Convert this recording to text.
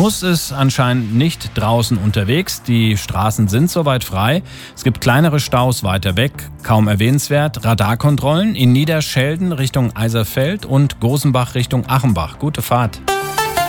muss ist anscheinend nicht draußen unterwegs. Die Straßen sind soweit frei. Es gibt kleinere Staus weiter weg, kaum erwähnenswert. Radarkontrollen in Niederschelden Richtung Eiserfeld und Gosenbach Richtung Achenbach. Gute Fahrt.